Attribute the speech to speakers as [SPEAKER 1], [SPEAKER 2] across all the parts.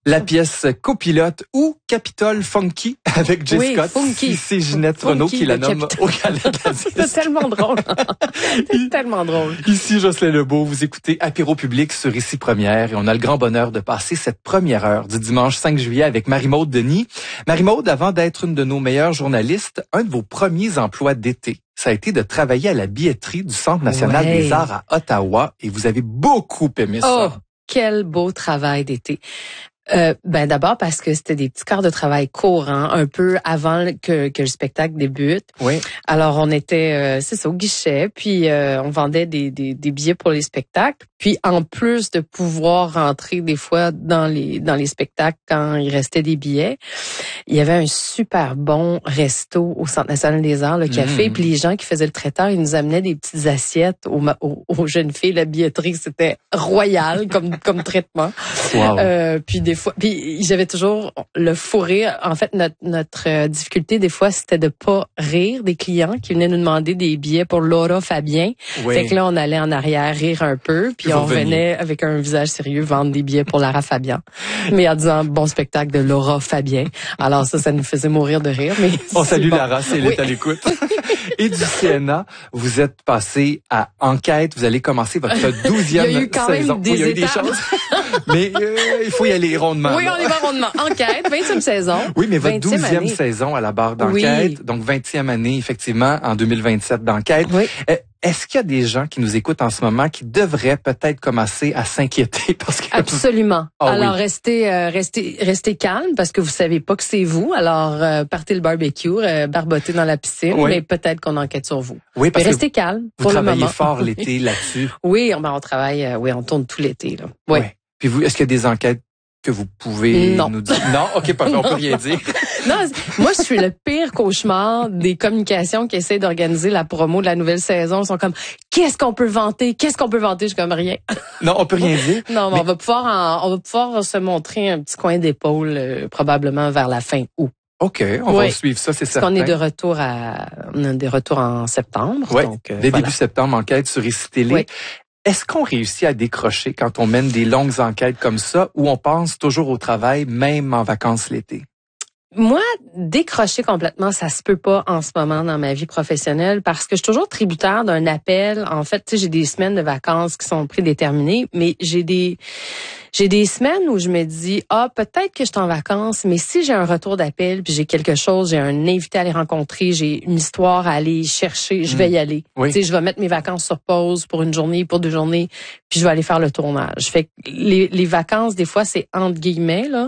[SPEAKER 1] La pièce Copilote ou Capitole Funky avec Jay Scott.
[SPEAKER 2] Funky.
[SPEAKER 1] C'est Ginette Renaud qui la nomme au Gala de la Disque.
[SPEAKER 2] C'est tellement drôle. C'est tellement drôle.
[SPEAKER 1] Ici Jocelyn Lebeau, vous écoutez Apéro Public sur Ici Première et on a le grand bonheur de passer cette première heure du dimanche 5 juillet avec Marie-Maude Denis. Marie-Maude, avant d'être une de nos meilleures journalistes, un de vos premiers emplois d'été, ça a été de travailler à la billetterie du Centre national des arts à Ottawa et vous avez beaucoup aimé ça.
[SPEAKER 2] Oh, quel beau travail d'été. D'abord parce que c'était des petits quarts de travail courts, un peu avant que le spectacle débute.
[SPEAKER 1] Oui.
[SPEAKER 2] Alors on était, c'est ça, au guichet, puis on vendait des billets pour les spectacles. Puis en plus de pouvoir rentrer des fois dans les spectacles quand il restait des billets, il y avait un super bon resto au Centre national des arts, le café. Puis les gens qui faisaient le traiteur, ils nous amenaient des petites assiettes aux jeunes filles. La billetterie, c'était royal comme traitement.
[SPEAKER 1] Wow.
[SPEAKER 2] Puis des fois, puis j'avais toujours le fou rire. En fait, notre difficulté des fois, c'était de pas rire des clients qui venaient nous demander des billets pour Laura Fabien.
[SPEAKER 1] Oui.
[SPEAKER 2] Fait que là, on allait en arrière rire un peu, puis on revenait avec un visage sérieux vendre des billets pour Lara Fabian. Mais en disant bon spectacle de Laura Fabien. Alors ça nous faisait mourir de rire. Mais
[SPEAKER 1] on salue
[SPEAKER 2] bon.
[SPEAKER 1] Lara, si elle est à l'écoute. Et du CNA, vous êtes passé à Enquête. Vous allez commencer votre 12e saison.
[SPEAKER 2] Il y a eu quand même des
[SPEAKER 1] il y a eu des
[SPEAKER 2] étapes.
[SPEAKER 1] choses. Mais il faut y aller rondement.
[SPEAKER 2] Oui, on y va rondement. Enquête, 20e saison.
[SPEAKER 1] Oui, mais votre 12e
[SPEAKER 2] année.
[SPEAKER 1] saison à la barre d'Enquête.
[SPEAKER 2] Oui.
[SPEAKER 1] Donc 20e année, effectivement, en 2027 d'Enquête.
[SPEAKER 2] Oui.
[SPEAKER 1] Est-ce qu'il y a des gens qui nous écoutent en ce moment qui devraient peut-être commencer à s'inquiéter parce que
[SPEAKER 2] Absolument.
[SPEAKER 1] Ah,
[SPEAKER 2] alors
[SPEAKER 1] oui.
[SPEAKER 2] restez calme parce que vous savez pas que c'est vous. Alors partez le barbecue, barbotez dans la piscine,
[SPEAKER 1] Oui.
[SPEAKER 2] mais peut-être qu'on enquête sur vous.
[SPEAKER 1] Oui, parce
[SPEAKER 2] mais
[SPEAKER 1] que
[SPEAKER 2] restez calme
[SPEAKER 1] vous
[SPEAKER 2] pour le
[SPEAKER 1] travaillez
[SPEAKER 2] moment.
[SPEAKER 1] fort l'été là-dessus.
[SPEAKER 2] Oui, on travaille, on tourne tout l'été là. Oui.
[SPEAKER 1] Ouais. Puis vous, est-ce qu'il y a des enquêtes que vous pouvez nous dire? Non, OK, on peut rien dire.
[SPEAKER 2] Non, moi, je suis le pire cauchemar des communications qui essaient d'organiser la promo de la nouvelle saison. Ils sont comme, qu'est-ce qu'on peut vanter? Je suis comme rien.
[SPEAKER 1] Non, on peut rien dire.
[SPEAKER 2] Non, mais on va pouvoir se montrer un petit coin d'épaule, probablement vers la fin août.
[SPEAKER 1] OK, on va suivre ça, c'est certain.
[SPEAKER 2] Parce qu'on est de retour en septembre.
[SPEAKER 1] Oui,
[SPEAKER 2] donc,
[SPEAKER 1] dès début septembre, Enquête sur Ici Télé.
[SPEAKER 2] Oui.
[SPEAKER 1] Est-ce qu'on réussit à décrocher quand on mène des longues enquêtes comme ça ou on pense toujours au travail, même en vacances l'été?
[SPEAKER 2] Moi, décrocher complètement, ça se peut pas en ce moment dans ma vie professionnelle parce que je suis toujours tributaire d'un appel. En fait, tu sais, j'ai des semaines de vacances qui sont prédéterminées, mais j'ai des semaines où je me dis, peut-être que je suis en vacances, mais si j'ai un retour d'appel, puis j'ai quelque chose, j'ai un invité à aller rencontrer, j'ai une histoire à aller chercher, je vais y aller.
[SPEAKER 1] Oui.
[SPEAKER 2] Tu sais, je vais mettre mes vacances sur pause pour une journée, pour 2 journées, puis je vais aller faire le tournage. Fait que les vacances, des fois, c'est entre guillemets, là.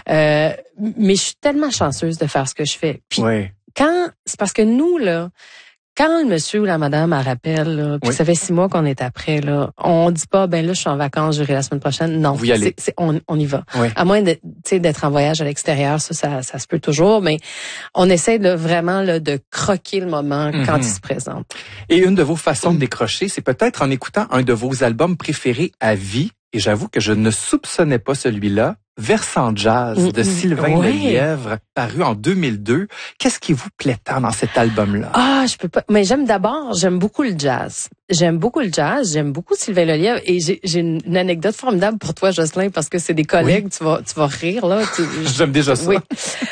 [SPEAKER 2] Mais je suis tellement chanceuse de faire ce que je fais. Puis c'est parce que nous, là, quand le monsieur ou la madame elle rappelle, là, puis ça fait 6 mois qu'on est après, là, on dit pas, là, je suis en vacances, j'irai la semaine prochaine. Non,
[SPEAKER 1] vous y allez.
[SPEAKER 2] On y va.
[SPEAKER 1] Oui.
[SPEAKER 2] À moins d'être en voyage à l'extérieur, ça se peut toujours, mais on essaie vraiment de croquer le moment quand il se présente.
[SPEAKER 1] Et une de vos façons de décrocher, c'est peut-être en écoutant un de vos albums préférés à vie. Et j'avoue que je ne soupçonnais pas celui-là. Versant Jazz de Sylvain Lelièvre, paru en 2002. Qu'est-ce qui vous plaît tant dans cet album-là?
[SPEAKER 2] Je peux pas. Mais j'aime beaucoup le jazz. J'aime beaucoup Sylvain Lelièvre. Et j'ai une anecdote formidable pour toi, Jocelyn, parce que c'est des collègues, tu vas rire, là.
[SPEAKER 1] J'aime déjà ça.
[SPEAKER 2] Oui.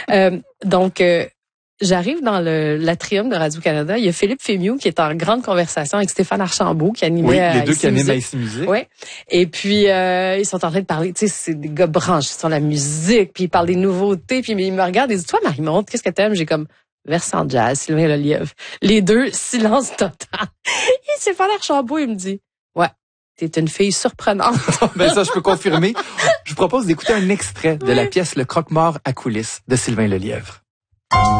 [SPEAKER 2] J'arrive dans l'Atrium de Radio-Canada. Il y a Philippe Fémieux qui est en grande conversation avec Stéphane Archambault qui animait
[SPEAKER 1] les deux qui animent à Ici Musique.
[SPEAKER 2] Oui. Et puis, ils sont en train de parler, tu sais, c'est des gars branchés sur la musique, puis ils parlent des nouveautés, puis ils me regardent et disent, toi, Marie-Maude, qu'est-ce que t'aimes? J'ai comme, Versant Jazz, Sylvain Lelièvre. Les deux, silence total. Et Stéphane Archambault, il me dit, ouais, t'es une fille surprenante.
[SPEAKER 1] Ça, je peux confirmer. Je vous propose d'écouter un extrait de la pièce Le Croque-Mort à coulisses de Sylvain Lelièvre.